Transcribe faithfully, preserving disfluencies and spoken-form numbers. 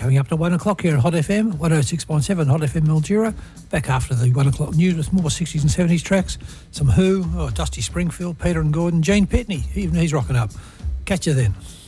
coming up to one o'clock here at Hot F M, one oh six point seven Hot F M Mildura. Back after the one o'clock news with more sixties and seventies tracks. Some Who, oh, Dusty Springfield, Peter and Gordon, Gene Pitney, even he's rocking up. Catch you then.